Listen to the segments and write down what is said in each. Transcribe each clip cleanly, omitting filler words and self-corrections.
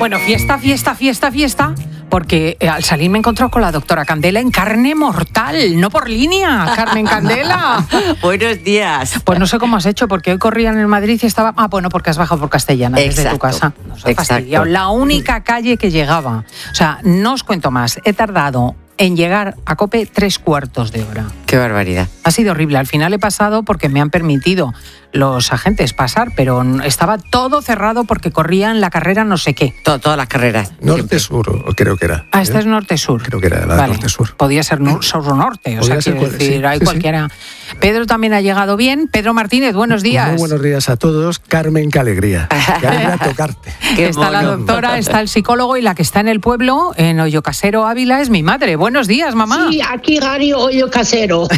Bueno, fiesta, porque al salir me he encontrado con la doctora Candela en carne mortal, no por línea, Carmen Candela. Buenos días. Pues no sé cómo has hecho, porque hoy corrían en Madrid y estaba... bueno, porque has bajado por Castellana desde tu casa. Nos ha fastidiado. La única calle que llegaba. O sea, no os cuento más, he tardado en llegar a COPE 3/4 de hora. Qué barbaridad. Ha sido horrible. Al final he pasado porque me han permitido los agentes pasar, pero estaba todo cerrado porque corrían la carrera no sé qué. Todas las carreras. Norte-sur, creo que era. Esta es norte-sur. Creo que era la de norte-sur. Podía ser sur-norte, o sea, quiero decir, hay cualquiera. Sí. Pedro también ha llegado bien. Pedro Martínez, buenos días. Muy buenos días a todos. Carmen, qué alegría. Qué alegría tocarte. Está la doctora, está el psicólogo y la que está en el pueblo, en Hoyo Casero, Ávila, es mi madre. Buenos días, mamá. Sí, aquí Gary Hoyo Casero.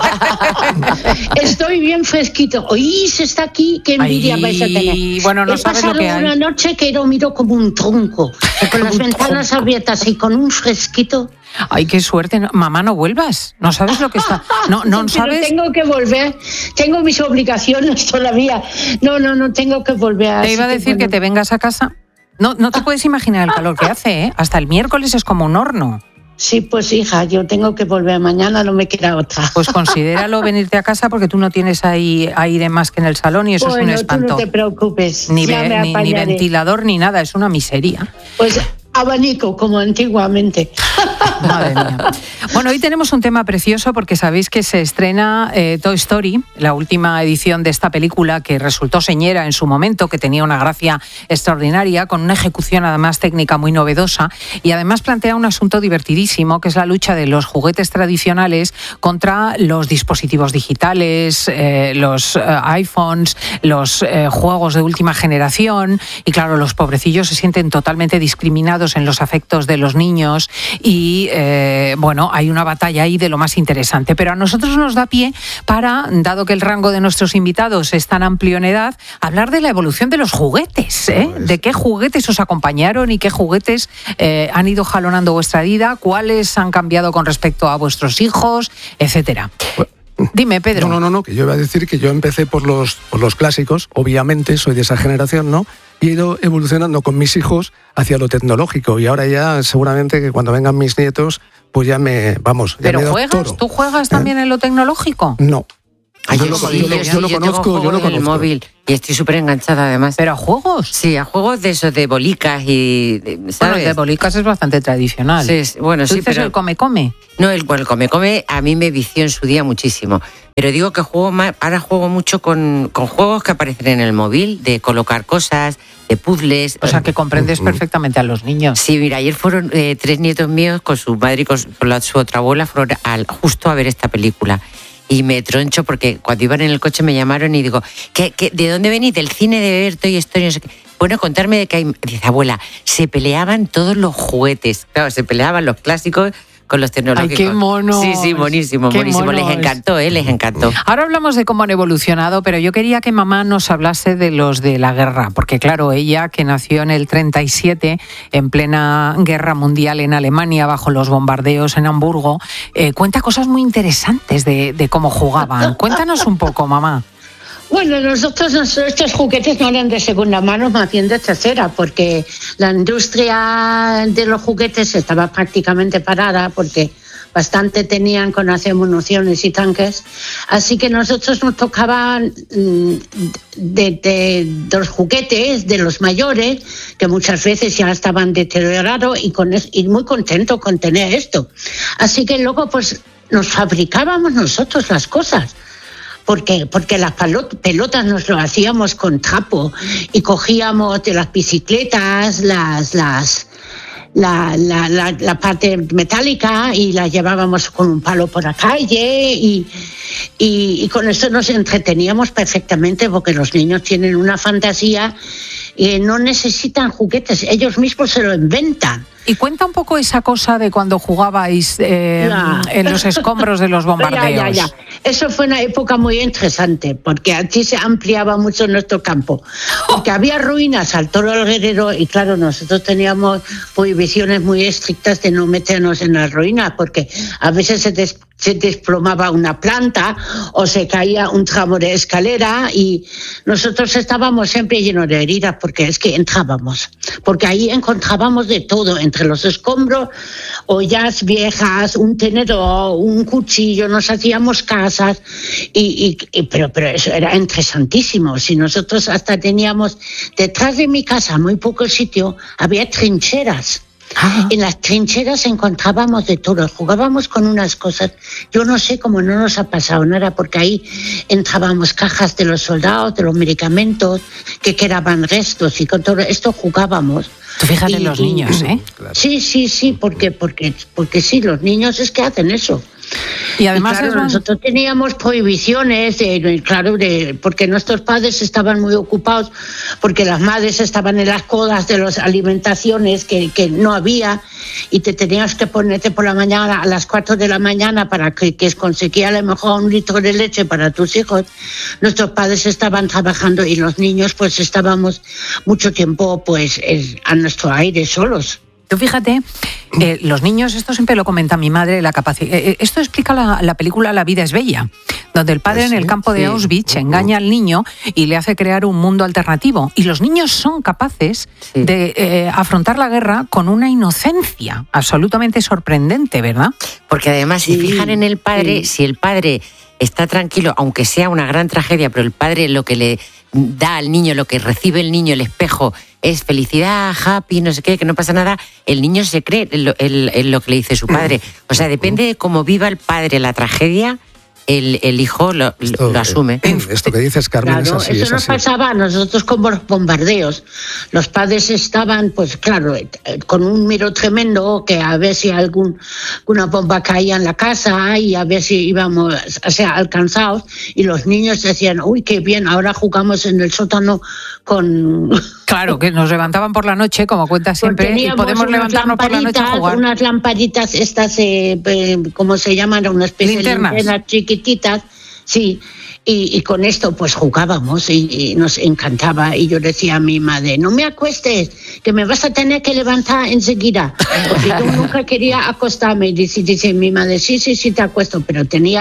Estoy bien fresquito. Oye, se está aquí, qué envidia vais a tener. Bueno, no sabes lo que hay. He pasado una noche que lo miro como un tronco, con las ventanas abiertas y con un fresquito. Ay, qué suerte. Mamá, no vuelvas. No sabes lo que está... No sabes... Tengo que volver. Tengo mis obligaciones todavía. No, tengo que volver. Te iba a decir que te vengas a casa. No te puedes imaginar el calor que hace, ¿eh? Hasta el miércoles es como un horno. Sí, pues hija, yo tengo que volver mañana, no me queda otra. Pues considéralo venirte a casa porque tú no tienes ahí aire más que en el salón y eso es un espanto. Tú no te preocupes. Ni ventilador ni nada, es una miseria. Pues abanico, como antiguamente. Madre mía. Bueno, hoy tenemos un tema precioso porque sabéis que se estrena Toy Story, la última edición de esta película que resultó señera en su momento, que tenía una gracia extraordinaria, con una ejecución además técnica muy novedosa y además plantea un asunto divertidísimo que es la lucha de los juguetes tradicionales contra los dispositivos digitales, los iPhones, los juegos de última generación y claro, los pobrecillos se sienten totalmente discriminados en los afectos de los niños y bueno, hay una batalla ahí de lo más interesante, pero a nosotros nos da pie para, dado que el rango de nuestros invitados es tan amplio en edad, hablar de la evolución de los juguetes, de qué juguetes os acompañaron y qué juguetes han ido jalonando vuestra vida, cuáles han cambiado con respecto a vuestros hijos, etcétera. Dime, Pedro. No, que yo iba a decir que yo empecé por los clásicos, obviamente soy de esa generación, ¿no? Y he ido evolucionando con mis hijos hacia lo tecnológico y ahora ya seguramente que cuando vengan mis nietos, pues ya me, vamos... ¿Pero ya me juegas? toro. ¿Tú juegas también en lo tecnológico? No. Yo lo conozco, yo lo conozco. En el móvil y estoy súper enganchada además. ¿Pero a juegos? Sí, a juegos de esos de bolicas y... ¿sabes? Bueno, el de bolicas es bastante tradicional. Sí, bueno, sí, pero... el come-come? No, el come-come a mí me vició en su día muchísimo. Pero digo que ahora juego mucho con juegos que aparecen en el móvil, de colocar cosas, de puzzles. O sea, que comprendes perfectamente a los niños. Sí, mira, ayer fueron 3 nietos míos con su madre y con su otra abuela, fueron justo a ver esta película. Y me troncho porque cuando iban en el coche me llamaron y digo, ¿de dónde venís? ¿Del cine de ver Toy Story? No sé qué. Bueno, contarme de que hay... Dice, abuela, se peleaban todos los juguetes. Claro, se peleaban los clásicos con los tecnológicos. ¡Ay, qué monos! Sí, buenísimo. Les encantó, les encantó. Ahora hablamos de cómo han evolucionado, pero yo quería que mamá nos hablase de los de la guerra, porque claro, ella que nació en el 37, en plena guerra mundial en Alemania, bajo los bombardeos en Hamburgo, cuenta cosas muy interesantes de cómo jugaban. Cuéntanos un poco, mamá. Bueno, estos juguetes no eran de segunda mano, más bien de tercera, porque la industria de los juguetes estaba prácticamente parada, porque bastante tenían con hacer municiones y tanques. Así que nosotros nos tocaban de los juguetes, de los mayores, que muchas veces ya estaban deteriorados y muy contentos con tener esto. Así que luego pues nos fabricábamos nosotros las cosas. Porque las pelotas nos lo hacíamos con trapo y cogíamos de las bicicletas la parte metálica y la llevábamos con un palo por la calle y con eso nos entreteníamos perfectamente porque los niños tienen una fantasía y no necesitan juguetes, ellos mismos se lo inventan. Y cuenta un poco esa cosa de cuando jugabais en los escombros de los bombardeos. Ya. Eso fue una época muy interesante, porque aquí se ampliaba mucho nuestro campo. Porque había ruinas al todo alrededor y claro, nosotros teníamos prohibiciones muy estrictas de no meternos en las ruinas, porque a veces se se desplomaba una planta o se caía un tramo de escalera y nosotros estábamos siempre llenos de heridas porque es que entrábamos, porque ahí encontrábamos de todo, entre los escombros, ollas viejas, un tenedor, un cuchillo, nos hacíamos casas, pero eso era interesantísimo. Si nosotros hasta teníamos, detrás de mi casa, muy poco sitio, había trincheras. En las trincheras encontrábamos de todo, jugábamos con unas cosas. Yo no sé cómo no nos ha pasado nada, porque ahí entrábamos cajas de los soldados, de los medicamentos, que quedaban restos, y con todo esto jugábamos. Tú fíjate en los niños, ¿eh? Claro. Sí, porque sí, los niños es que hacen eso. Y además claro, nosotros teníamos prohibiciones, porque nuestros padres estaban muy ocupados, porque las madres estaban en las colas de las alimentaciones que no había, y te tenías que ponerte por la mañana a las 4 de la mañana para que conseguía a lo mejor 1 litro de leche para tus hijos. Nuestros padres estaban trabajando y los niños pues estábamos mucho tiempo pues a nuestro aire solos. Tú fíjate, los niños, esto siempre lo comenta mi madre, la capacidad. Esto explica la película La vida es bella, donde el padre en el campo de Auschwitz engaña al niño y le hace crear un mundo alternativo. Y los niños son capaces de afrontar la guerra con una inocencia absolutamente sorprendente, ¿verdad? Porque además, si fijan en el padre, si el padre está tranquilo, aunque sea una gran tragedia, pero el padre lo que le da al niño, lo que recibe el niño, el espejo, es felicidad, happy, no sé qué, que no pasa nada, el niño se cree en lo que le dice su padre. O sea, depende de cómo viva el padre la tragedia, el hijo lo asume. Esto que dices, Carmen, claro, es así. Eso nos pasaba a nosotros con los bombardeos. Los padres estaban, pues claro, con un miedo tremendo, que a ver si alguna bomba caía en la casa y a ver si íbamos, alcanzados. Y los niños decían, uy, qué bien, ahora jugamos en el sótano con... Claro, que nos levantaban por la noche, como cuenta siempre, y podemos levantarnos por la noche a jugar. Unas lamparitas estas, ¿cómo se llaman? Una especie de linternas chiquititas, sí. Y con esto pues jugábamos y nos encantaba. Y yo decía a mi madre, no me acuestes, que me vas a tener que levantar enseguida. Porque yo nunca quería acostarme. Y dice mi madre, sí, te acuesto. Pero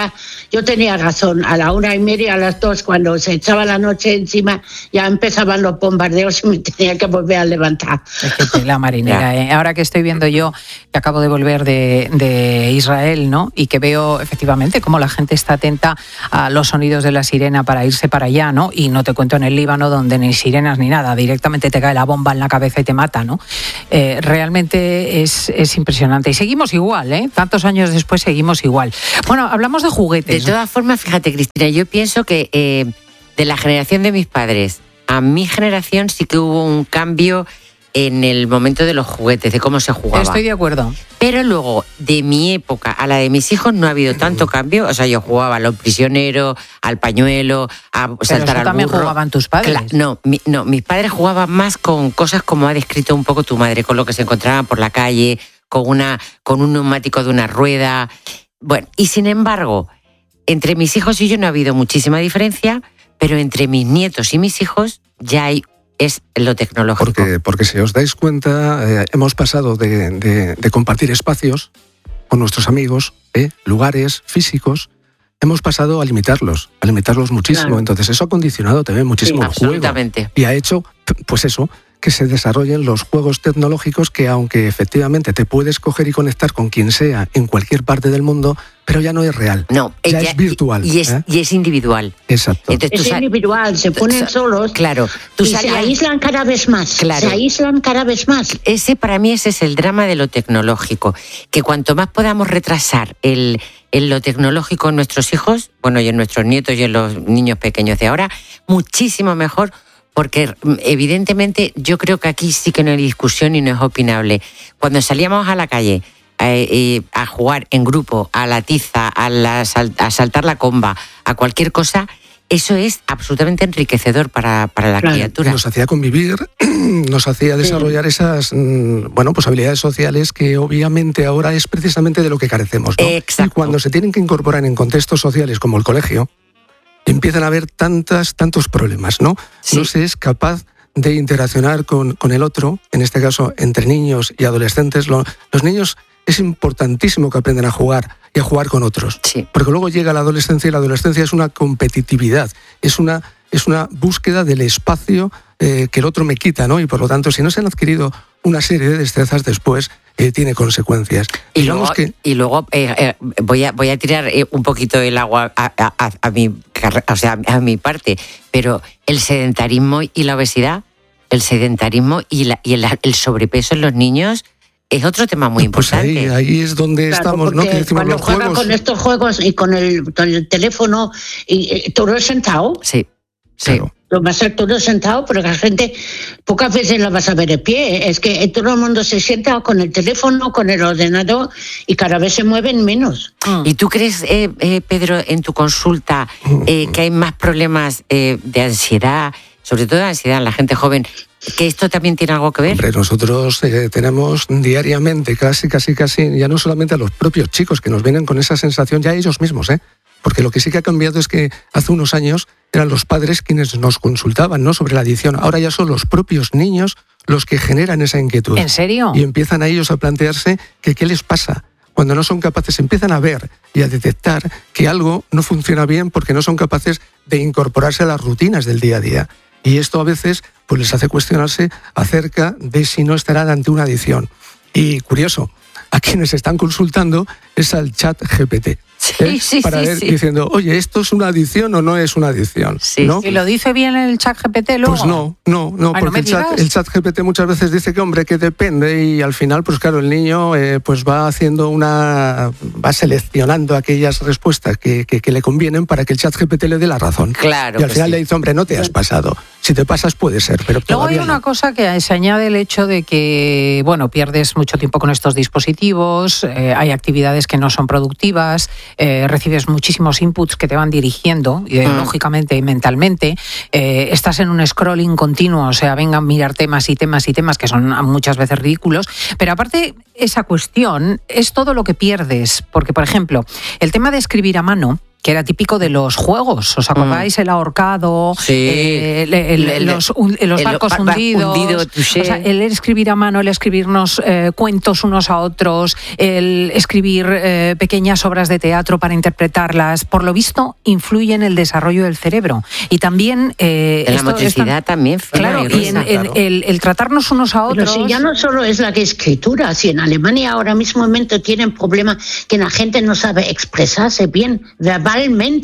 yo tenía razón. A la 1:30, a las 2, cuando se echaba la noche encima, ya empezaban los bombardeos y me tenía que volver a levantar. Es que tela marinera, ¿eh? Ahora que estoy viendo yo, que acabo de volver de Israel, ¿no? Y que veo efectivamente cómo la gente está atenta a los sonidos de la sirena para irse para allá, ¿no? Y no te cuento en el Líbano, donde ni sirenas ni nada, directamente te cae la bomba en la cabeza y te mata, ¿no? Realmente es impresionante. Y seguimos igual, ¿eh? Tantos años después seguimos igual. Bueno, hablamos de juguetes. De todas formas, fíjate, Cristina, yo pienso que de la generación de mis padres a mi generación sí que hubo un cambio en el momento de los juguetes, de cómo se jugaba. Estoy de acuerdo. Pero luego, de mi época a la de mis hijos, no ha habido tanto cambio. O sea, yo jugaba a los prisioneros, al pañuelo, a saltar al burro. ¿También jugaban tus padres? No, mis padres jugaban más con cosas como ha descrito un poco tu madre, con lo que se encontraban por la calle, con un neumático de una rueda. Bueno, y sin embargo, entre mis hijos y yo no ha habido muchísima diferencia, pero entre mis nietos y mis hijos ya es lo tecnológico. Porque si os dais cuenta, hemos pasado de compartir espacios con nuestros amigos, lugares físicos, hemos pasado a limitarlos muchísimo. Claro. Entonces eso ha condicionado también muchísimo el juego. Y ha hecho, pues eso, que se desarrollen los juegos tecnológicos que, aunque efectivamente te puedes coger y conectar con quien sea en cualquier parte del mundo, pero ya no es real. No, ya es virtual. Y es individual. Exacto. Entonces, es individual, se ponen solos. Claro. Se aíslan cada vez más. Claro. Se aíslan cada vez más. Para mí ese es el drama de lo tecnológico. Que cuanto más podamos retrasar lo tecnológico en nuestros hijos, bueno, y en nuestros nietos y en los niños pequeños de ahora, muchísimo mejor. Porque evidentemente yo creo que aquí sí que no hay discusión y no es opinable. Cuando salíamos a la calle a jugar en grupo, a la tiza, a saltar la comba, a cualquier cosa, eso es absolutamente enriquecedor para la criatura. Nos hacía convivir, nos hacía desarrollar esas pues habilidades sociales que obviamente ahora es precisamente de lo que carecemos, ¿no? Exacto. Y cuando se tienen que incorporar en contextos sociales como el colegio, empiezan a haber tantos problemas, ¿no? Sí. No se es capaz de interaccionar con el otro, en este caso entre niños y adolescentes. Los niños es importantísimo que aprendan a jugar y a jugar con otros. Sí. Porque luego llega la adolescencia y la adolescencia es una competitividad, es una búsqueda del espacio que el otro me quita, ¿no? Y por lo tanto, si no se han adquirido una serie de destrezas después, tiene consecuencias. Y luego voy a tirar un poquito del agua a mi parte, pero el sedentarismo y la obesidad, el sedentarismo y el sobrepeso en los niños es otro tema muy importante. Ahí es donde estamos, ¿no? Que decimos cuando los juegan juegos. con estos juegos y con el teléfono, y todo sentado. Sí. Claro. Lo va a ser todo sentado, porque la gente pocas veces la vas a ver de pie. Es que todo el mundo se sienta con el teléfono, con el ordenador, y cada vez se mueven menos. ¿Y tú crees, Pedro, en tu consulta que hay más problemas de ansiedad, sobre todo de ansiedad en la gente joven, que esto también tiene algo que ver? Hombre, nosotros tenemos diariamente, casi, ya no solamente a los propios chicos que nos vienen con esa sensación, ya ellos mismos, porque lo que sí que ha cambiado es que hace unos años eran los padres quienes nos consultaban, ¿no?, sobre la adicción. Ahora ya son los propios niños los que generan esa inquietud. ¿En serio? Y empiezan a ellos a plantearse que qué les pasa. Cuando no son capaces, empiezan a ver y a detectar que algo no funciona bien porque no son capaces de incorporarse a las rutinas del día a día. Y esto a veces pues les hace cuestionarse acerca de si no estarán ante una adicción. Y curioso, a quienes están consultando es al ChatGPT. Para ver, diciendo, oye, ¿esto es una adicción o no es una adicción? Sí. ¿No? ¿Y lo dice bien el ChatGPT luego? Pues no, porque el ChatGPT muchas veces dice que, hombre, que depende, y al final, pues claro, el niño pues va seleccionando aquellas respuestas que le convienen para que el ChatGPT le dé la razón. Claro. Y al final le dice, hombre, no te has pasado. Si te pasas puede ser, pero luego hay todavía una no. cosa que se añade, el hecho de que, bueno, pierdes mucho tiempo con estos dispositivos, hay actividades que no son productivas, recibes muchísimos inputs que te van dirigiendo ideológicamente y mentalmente, estás en un scrolling continuo, o sea, vengan a mirar temas y temas y temas que son muchas veces ridículos, pero aparte esa cuestión es todo lo que pierdes, porque, por ejemplo, el tema de escribir a mano, que era típico de los juegos, ¿os acordáis? El ahorcado, sí. los barcos hundidos, o sea, el escribir a mano, el escribirnos cuentos unos a otros, el escribir pequeñas obras de teatro para interpretarlas, por lo visto influye en el desarrollo del cerebro. Y también... en la motricidad también. Claro, y el tratarnos unos a otros... Pero si ya no solo es la escritura, si en Alemania ahora mismo tienen problemas que la gente no sabe expresarse bien verbalmente.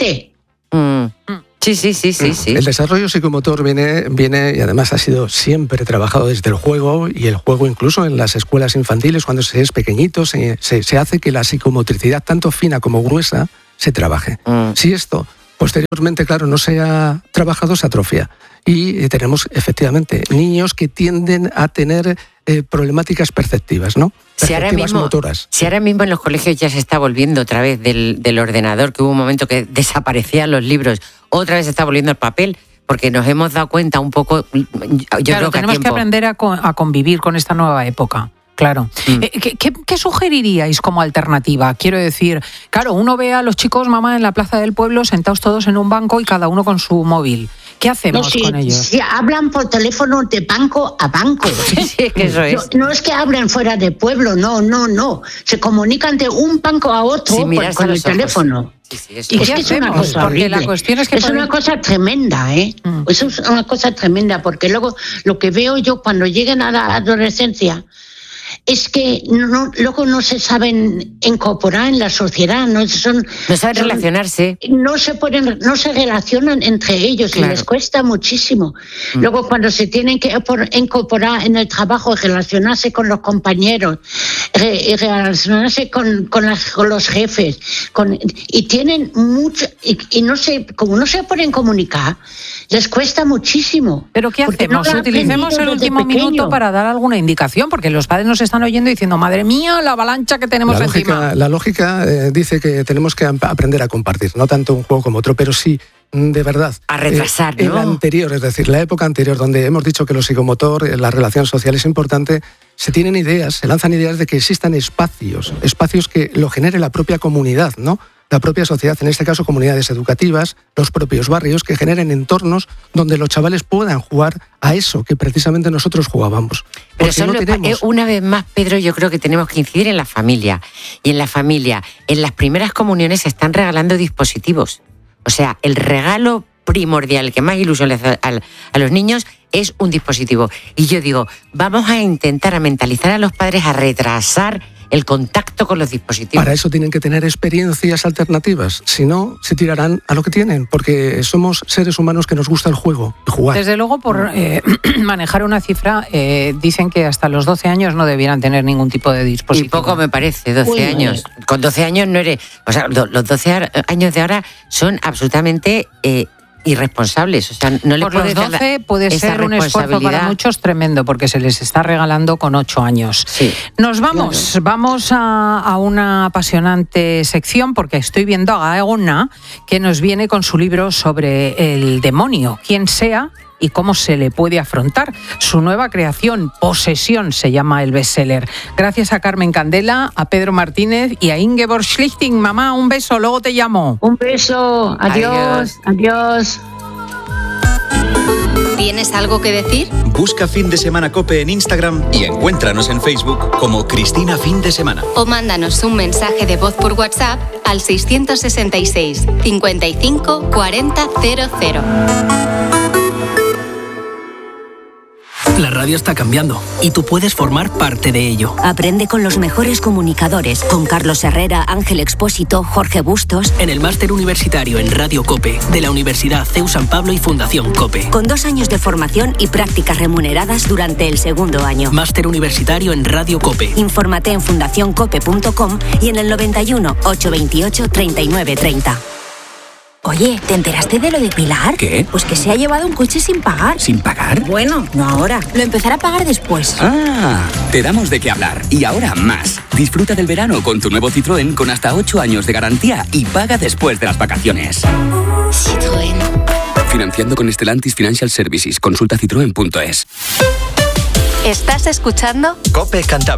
Sí. El desarrollo psicomotor viene y además ha sido siempre trabajado desde el juego, y el juego incluso en las escuelas infantiles, cuando se es pequeñito, se hace que la psicomotricidad, tanto fina como gruesa, se trabaje. Si esto posteriormente, claro, no se ha trabajado, se atrofia. Y tenemos efectivamente niños que tienden a tener problemáticas perceptivas, ¿no? Perceptivas motoras. Si ahora mismo en los colegios ya se está volviendo otra vez del ordenador, que hubo un momento que desaparecían los libros, otra vez se está volviendo el papel, porque nos hemos dado cuenta un poco, claro, tenemos que aprender a convivir con esta nueva época. Claro. ¿Qué sugeriríais como alternativa? Quiero decir, claro, uno ve a los chicos, mamá, en la plaza del pueblo, sentados todos en un banco y cada uno con su móvil. ¿Qué hacemos con ellos? Si hablan por teléfono de banco a banco. Sí, eso es. No es que hablen fuera de pueblo, no. Se comunican de un banco a otro con el teléfono. Sí, ¿Y qué hacemos? Porque la cuestión es que una cosa tremenda, Eso es una cosa tremenda, porque luego lo que veo yo cuando lleguen a la adolescencia es que luego no se saben incorporar en la sociedad, no saben relacionarse, no se relacionan entre ellos, claro. Y les cuesta muchísimo. Luego cuando se tienen que incorporar en el trabajo, relacionarse con los compañeros, relacionarse con los jefes, y tienen mucho, y no se, como no se pueden comunicar, les cuesta muchísimo. ¿Pero qué hacemos? Utilicemos el último minuto para dar alguna indicación, porque los padres nos están oyendo diciendo, madre mía, la avalancha que tenemos encima. La lógica dice que tenemos que aprender a compartir, no tanto un juego como otro, pero sí, de verdad. A retrasar, ¿no? El anterior, es decir, la época anterior, donde hemos dicho que lo psicomotor, la relación social es importante, se lanzan ideas de que existan espacios que lo genere la propia comunidad, ¿no? la propia sociedad, en este caso comunidades educativas, los propios barrios, que generen entornos donde los chavales puedan jugar a eso que precisamente nosotros jugábamos. Pero una vez más, Pedro, yo creo que tenemos que incidir en la familia. Y en la familia, en las primeras comuniones se están regalando dispositivos. O sea, el regalo primordial que más ilusión le hace a los niños es un dispositivo. Y yo digo, vamos a intentar a mentalizar a los padres a retrasar el contacto con los dispositivos. Para eso tienen que tener experiencias alternativas, si no, se tirarán a lo que tienen, porque somos seres humanos que nos gusta el juego y jugar. Desde luego, por manejar una cifra, dicen que hasta los 12 años no debieran tener ningún tipo de dispositivo. Y poco me parece, 12 años. Con 12 años no eres... O sea, los 12 años de ahora son absolutamente... irresponsables, o sea, no le por los 12 puede ser un esfuerzo para muchos tremendo, porque se les está regalando con 8 años. Sí. Nos vamos a una apasionante sección, porque estoy viendo a Gaona, que nos viene con su libro sobre el demonio, quién sea y cómo se le puede afrontar. Su nueva creación, Posesión, se llama el bestseller. Gracias a Carmen Candela, a Pedro Martínez y a Ingeborg Schlichting. Mamá, un beso, luego te llamo. Un beso, adiós. ¿Tienes algo que decir? Busca Fin de Semana COPE en Instagram y encuéntranos en Facebook como Cristina Fin de Semana. O mándanos un mensaje de voz por WhatsApp al 666 55 40 00. La radio está cambiando y tú puedes formar parte de ello. Aprende con los mejores comunicadores, con Carlos Herrera, Ángel Expósito, Jorge Bustos. En el máster universitario en Radio COPE de la Universidad CEU San Pablo y Fundación COPE. Con 2 años de formación y prácticas remuneradas durante el segundo año. Máster universitario en Radio COPE. Infórmate en fundacioncope.com y en el 91 828 3930. Oye, ¿te enteraste de lo de Pilar? ¿Qué? Pues que se ha llevado un coche sin pagar. ¿Sin pagar? Bueno, no ahora. Lo empezará a pagar después. Ah, te damos de qué hablar. Y ahora más. Disfruta del verano con tu nuevo Citroën con hasta 8 años de garantía y paga después de las vacaciones. Citroën. Financiando con Stellantis Financial Services. Consulta citroen.es. ¿Estás escuchando? COPE Cantabria.